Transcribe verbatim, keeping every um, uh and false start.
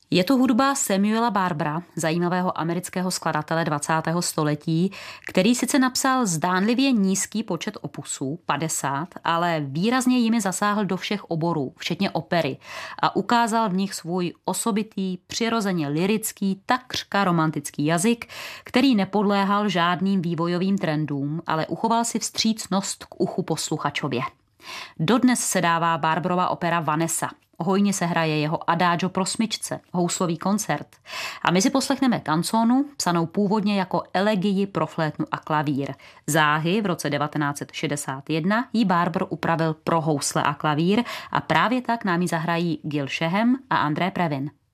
Je to hudba Samuela Barbera, zajímavého amerického skladatele dvacátého století, který sice napsal zdánlivě nízký počet opusů, padesát, ale výrazně jimi zasáhl do všech oborů, včetně opery, a ukázal v nich svůj osobitý, přirozeně lirický, takřka romantický jazyk, který nepodléhal žádným vývojovým trendům, ale uchoval si vstřícnost k uchu posluchačově. Dodnes se dává Barberova opera Vanessa. Hojně se hraje jeho Adagio pro smyčce, houslový koncert. A my si poslechneme kanzónu, psanou původně jako elegii pro flétnu a klavír. Záhy v roce devatenáct set šedesát jedna jí Barber upravil pro housle a klavír a právě tak nám ji zahrají Gil Shaham a André Previn.